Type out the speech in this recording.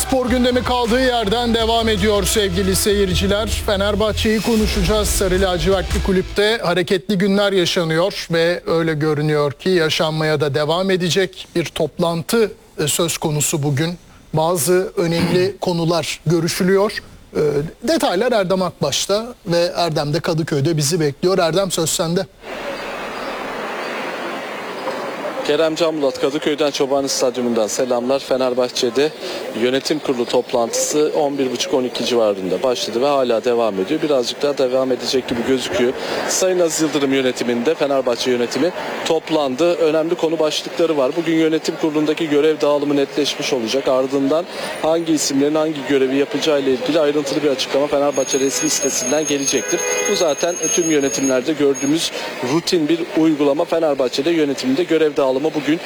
Spor gündemi kaldığı yerden devam ediyor sevgili seyirciler. Fenerbahçe'yi konuşacağız. Sarı lacivertli kulüpte hareketli günler yaşanıyor ve öyle görünüyor ki yaşanmaya da devam edecek. Bir toplantı söz konusu bugün. Bazı önemli konular görüşülüyor. Detaylar Erdem Akbaş'ta ve Erdem de Kadıköy'de bizi bekliyor. Erdem, söz sende. Kerem Can Bulat, Kadıköy'den Çobani Stadyumundan selamlar. Fenerbahçe'de yönetim kurulu toplantısı 11.30-12 civarında başladı ve hala devam ediyor. Birazcık daha devam edecek gibi gözüküyor. Sayın Aziz Yıldırım yönetiminde Fenerbahçe yönetimi toplandı. Önemli konu başlıkları var. Bugün yönetim kurulundaki görev dağılımı netleşmiş olacak. Ardından hangi isimlerin hangi görevi yapacağı ile ilgili ayrıntılı bir açıklama Fenerbahçe resmi sitesinden gelecektir. Bu zaten tüm yönetimlerde gördüğümüz rutin bir uygulama. Fenerbahçe'de yönetiminde görev dağılımı bugün